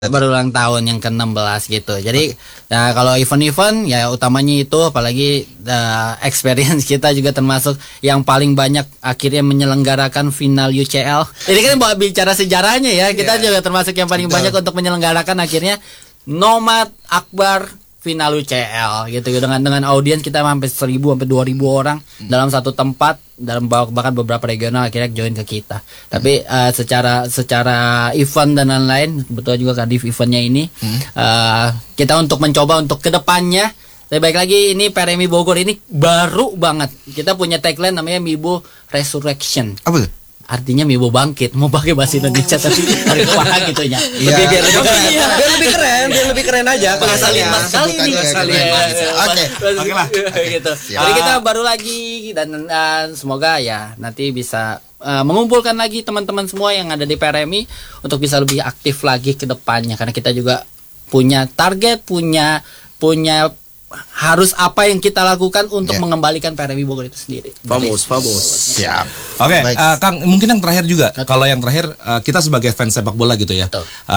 berulang tahun yang ke-16 gitu. Jadi kalau event-event ya utamanya itu, apalagi experience kita juga termasuk yang paling banyak akhirnya menyelenggarakan final UCL. Ini kan bicara sejarahnya ya, kita juga termasuk yang paling banyak untuk menyelenggarakan akhirnya Nomad Akbar final UCL gitu, dengan audiens kita sampai 1.000 sampai 2.000 orang dalam satu tempat, dalam bahkan beberapa regional akhirnya join ke kita. Tapi secara event dan lain-lain, betul juga Kadif eventnya ini kita untuk mencoba untuk kedepannya. Tapi baik lagi, ini PRMI Bogor ini baru banget. Kita punya tagline namanya Mibo Resurrection. Apa tuh? Artinya Mibo bangkit. Mau pakai bahasa Indonesia tapi harus paham gitu ya. Biar lebih keren aja. Sekali nih. Oke lah. Gitu. Jadi kita baru lagi dan semoga ya nanti bisa mengumpulkan lagi teman-teman semua yang ada di PRMI untuk bisa lebih aktif lagi ke depannya, karena kita juga punya target, punya harus apa yang kita lakukan untuk mengembalikan PRMI Bogor itu sendiri. Bagus. Siap. Oke, Kang, mungkin yang terakhir juga. Kalau yang terakhir kita sebagai fans sepak bola gitu ya.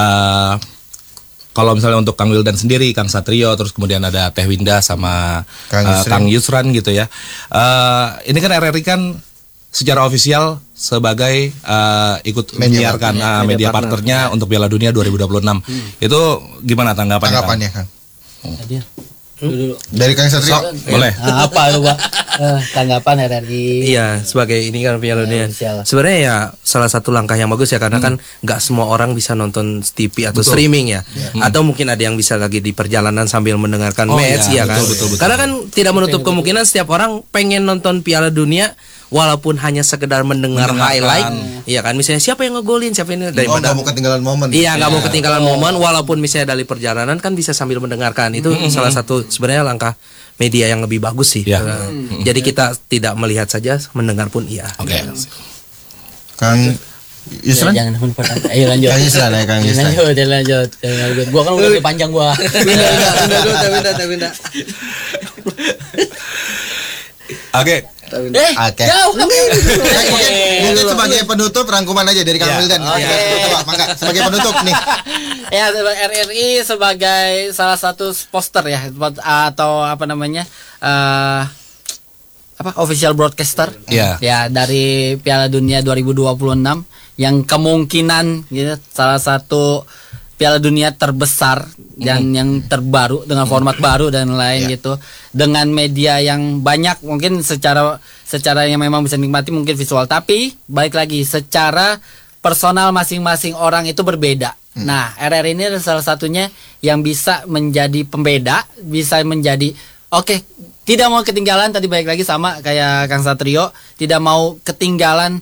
Kalau misalnya untuk Kang Wildan sendiri, Kang Satrio, terus kemudian ada Teh Winda sama Kang Yusran gitu ya. Ini kan RRI kan secara ofisial sebagai ikut menyiarkan media partnernya untuk Piala Dunia 2026. Itu gimana tanggapannya Kang? Dulu. Dari Kang Satrio boleh. Apa lu, Pak? Tanggapan RRI? Iya, sebagai ini kan Piala Dunia. Sebenarnya ya salah satu langkah yang bagus ya, karena kan nggak semua orang bisa nonton TV atau streaming ya. Atau mungkin ada yang bisa lagi di perjalanan sambil mendengarkan match ya kan. Betul. Karena kan tidak menutup kemungkinan setiap orang pengen nonton Piala Dunia walaupun hanya sekedar mendengar highlight. Iya kan, misalnya siapa yang ngegolin, siapa ini, daripada nggak mau ketinggalan momen. Iya, nggak mau ketinggalan momen, walaupun misalnya dari perjalanan kan bisa sambil mendengarkan. Itu salah satu sebenarnya langkah media yang lebih bagus sih. Jadi kita tidak melihat saja, mendengar pun iya. Oke. Kang Yusran? Jangan potong. Ayo lanjut. Kang Yusran. Lanjut. Gua kan udah lebih panjang gua. Pindah. Oke. Mungkin sebagai penutup rangkuman aja dari Kang Wildan. Mangga sebagai penutup nih. Ya, RRI sebagai salah satu poster ya, atau apa namanya, official broadcaster ya dari Piala Dunia 2026 yang kemungkinan gitu, salah satu Piala Dunia terbesar dan yang terbaru dengan format baru dan lain gitu, dengan media yang banyak, mungkin secara yang memang bisa nikmati mungkin visual, tapi balik lagi secara personal masing-masing orang itu berbeda. Nah, RRI ini adalah salah satunya yang bisa menjadi pembeda, bisa menjadi tidak mau ketinggalan. Tadi balik lagi sama kayak Kang Satrio, tidak mau ketinggalan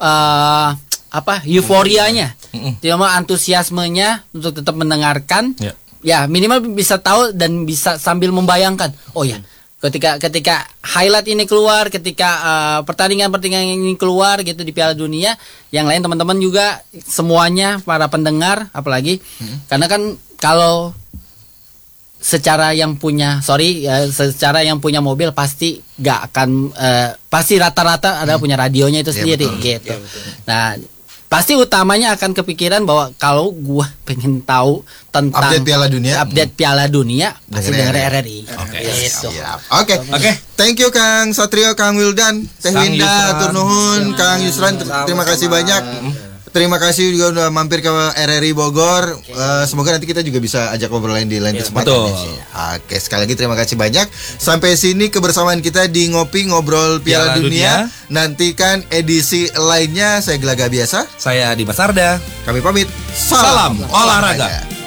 euforianya, tidak mau antusiasmenya untuk tetap mendengarkan. Ya minimal bisa tahu dan bisa sambil membayangkan. Oh ya, ketika highlight ini keluar, ketika pertandingan ini keluar gitu di Piala Dunia, yang lain teman-teman juga semuanya para pendengar apalagi, karena kan kalau secara yang punya mobil pasti gak akan pasti rata-rata ada punya radionya itu sendiri gitu. Nah, pasti utamanya akan kepikiran bahwa kalau gua pengen tahu tentang update Piala Dunia pasti denger RRI. Oke. Thank you Kang Satrio, Kang Wildan, Teh Winda, atur nuhun, Kang Yusran, terima kasih banyak. Terima kasih juga udah mampir ke RRI Bogor. Semoga nanti kita juga bisa ajak ngobrol lain di lain kesempatan. Oke, sekali lagi terima kasih banyak. Sampai sini kebersamaan kita di Ngopi Ngobrol Piala Dunia. Nantikan edisi lainnya. Saya Gelaga Biasa. Saya Dimas Arda. Kami pamit. Salam olahraga.